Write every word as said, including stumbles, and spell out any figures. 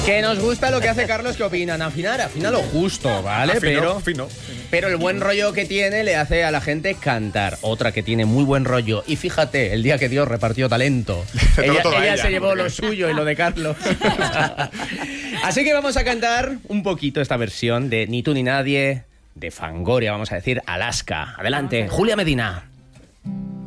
Que nos gusta lo que hace Carlos, ¿qué opinan? Afinar, afina lo justo, ¿vale? Afino, pero, fino. pero el buen rollo que tiene le hace a la gente cantar. Otra que tiene muy buen rollo. Y fíjate, el día que Dios repartió talento, ella, toda ella ella, se llevó porque- lo suyo y lo de Carlos. Así que vamos a cantar un poquito esta versión de Ni tú ni nadie, de Fangoria, vamos a decir, Alaska. Adelante, Julia Medina.